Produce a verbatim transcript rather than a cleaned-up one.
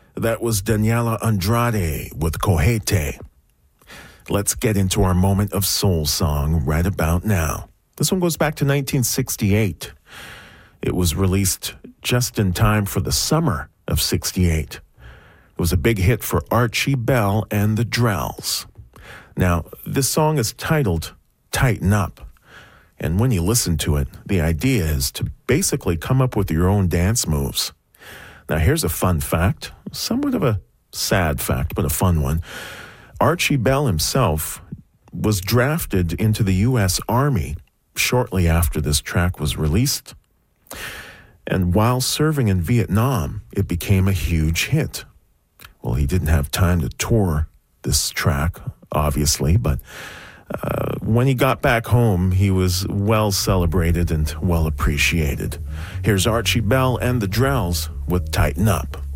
That was Daniela Andrade with Cojete. Let's get into our moment of soul song right about now. This one goes back to nineteen sixty-eight. It was released just in time for the summer of sixty-eight. It was a big hit for Archie Bell and the Drells. Now, this song is titled Tighten Up. And when you listen to it, the idea is to basically come up with your own dance moves. Now, here's a fun fact, somewhat of a sad fact, but a fun one. Archie Bell himself was drafted into the U S Army shortly after this track was released. And while serving in Vietnam, it became a huge hit. Well, he didn't have time to tour this track, obviously, but uh, when he got back home, he was well celebrated and well appreciated. Here's Archie Bell and the Drells with Tighten Up.